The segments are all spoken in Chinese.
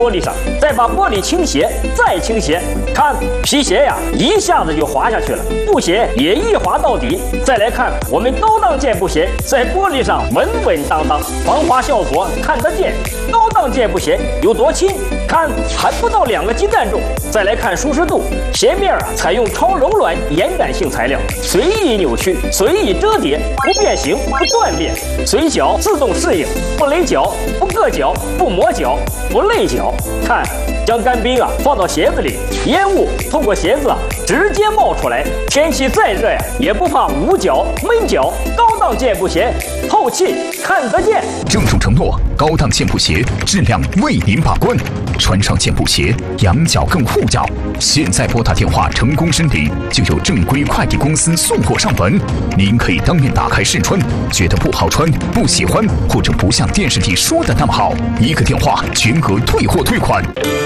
玻璃上，再把玻璃倾斜，再倾斜，看皮鞋呀，一下子就滑下去了，布鞋也一滑到底。再来看我们高档健步鞋，在玻璃上稳稳当当，防滑效果看得见。高档健步鞋有多轻？看还不到2个鸡蛋重。再来看舒适度，鞋面采用超柔软延展性材料，随意扭曲，随意折叠，不变形，不断裂，随脚自动适应，不勒脚，不硌脚，不磨脚，不累脚。看，将干冰放到鞋子里，烟雾透过鞋子直接冒出来，天气再热也不怕捂脚闷脚。高档健步鞋，透气看得见。 郑重承诺，高档健步鞋质量为您把关，穿上健步鞋，养脚更护脚。现在拨打电话成功申领，就有正规快递公司送货上门。您可以当面打开试穿，觉得不好穿、不喜欢，或者不像电视里说的那么好，一个电话全额退货退款。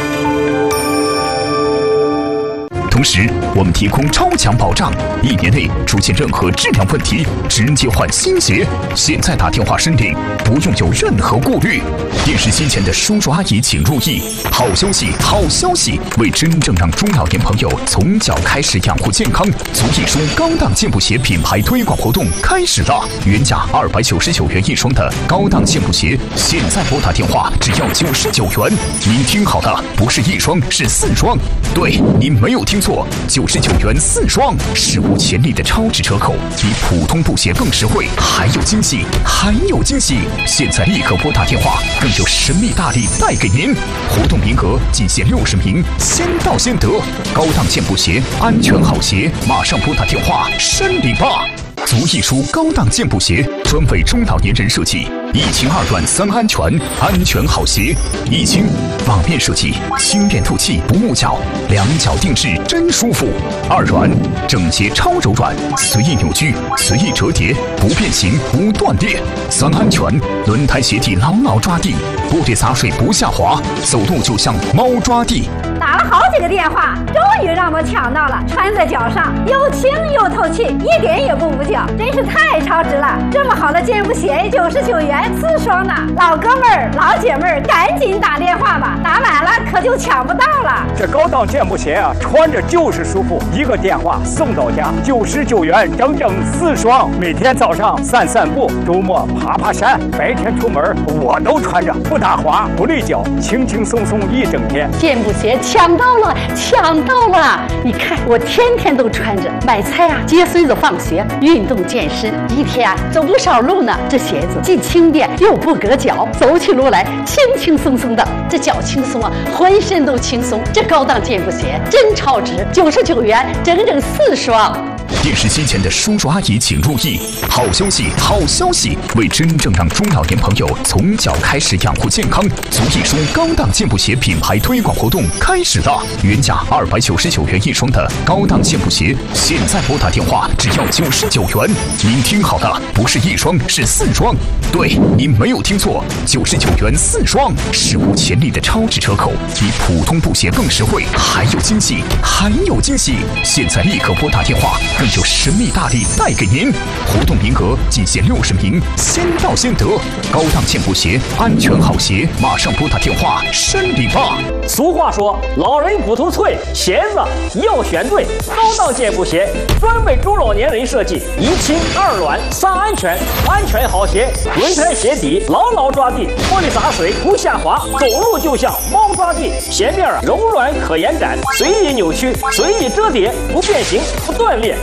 同时，我们提供超强保障，1年内出现任何质量问题，直接换新鞋。现在打电话申领，不用有任何顾虑。电视机前的叔叔阿姨请注意，好消息，好消息！为真正让中老年朋友从脚开始养护健康，足艺舒高档健步鞋品牌推广活动开始了。原价299元一双的高档健步鞋，现在拨打电话只要99元。您听好了，不是1双，是4双。对，您没有听错，99元4双，史无前例的超值折扣，比普通布鞋更实惠，还有惊喜，还有惊喜！现在立刻拨打电话，更有神秘大礼带给您。活动名额仅限60名，先到先得。高档健步鞋，安全好鞋，马上拨打电话申领吧！足艺舒高档健步鞋，专为中老年人设计，1轻2软3安全，安全好鞋。1轻，网面设计，轻便透气，不捂脚，2脚定制真舒服。2软，整洁超柔软，随意扭曲，随意折叠，不变形，不断裂。3安全，轮胎鞋底牢牢抓地，玻璃洒水不下滑，走路就像猫抓地。 打了好几个电话，终于让我抢到了，穿在脚上又轻又透气，一点也不捂脚，真是太超值了！这么好的健步鞋，99元4双呢！老哥们儿、老姐妹儿，赶紧打电话吧，打晚了可就抢不到了。 这高档健步鞋穿着就是舒服，一个电话送到家，99元整整4双。每天早上散散步，周末爬爬山，白天出门我都穿着，不打滑，不累脚，轻轻松松一整天。 健步鞋抢到了，抢到了！你看我天天都穿着，买菜接孙子放学，运动健身，一天走不少路呢。这鞋子既轻便又不硌脚，走起路来轻轻松松的，这脚轻松浑身都轻松。这高档健步鞋真超值，99元整整4双。 电视机前的叔叔阿姨请注意，好消息，好消息！为真正让中老年朋友从脚开始养护健康，足艺舒高档健步鞋品牌推广活动开始了。原价299元一双的高档健步鞋，现在拨打电话只要99元。您听好了，不是1双，是4双。对，您没有听错，99元4双，史无前例的超值折扣，比普通布鞋更实惠，还有惊喜，还有惊喜！现在立刻拨打电话，更有神秘大礼带给您。活动名额仅限60名，先到先得。高档健步鞋，安全好鞋，马上拨打电话申领吧。 俗话说，老人骨头脆，鞋子要选对。高档健步鞋专为中老年人设计，1轻2软3安全，安全好鞋，轮胎鞋底牢牢抓地，玻璃洒水不下滑，走路就像猫抓地。鞋面柔软可延展，随意扭曲，随意折叠，不变形，不断裂。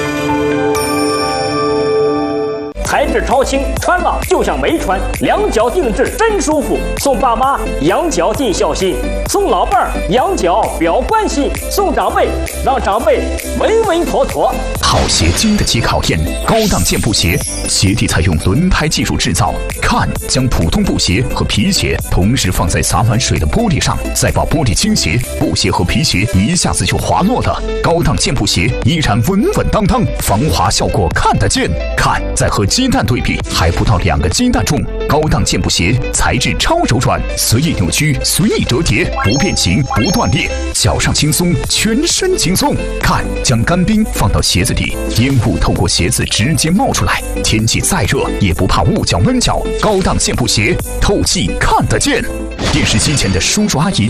材质超轻，穿了就像没穿，2脚定制真舒服。送爸妈养脚尽孝心，送老伴儿养脚表关心，送长辈让长辈稳稳妥妥。 好鞋经得起考验，高档健步鞋，鞋底采用轮胎技术制造。看，将普通布鞋和皮鞋同时放在洒满水的玻璃上，再把玻璃倾斜，布鞋和皮鞋一下子就滑落了。高档健步鞋依然稳稳当当，防滑效果看得见。看，再和鸡蛋对比，还不到2个鸡蛋重。 高档健步鞋，材质超柔软，随意扭曲，随意折叠，不变形，不断裂，脚上轻松，全身轻松。看，将干冰放到鞋子底，烟雾透过鞋子直接冒出来，天气再热也不怕捂脚闷脚。高档健步鞋，透气看得见。电视机前的叔叔阿姨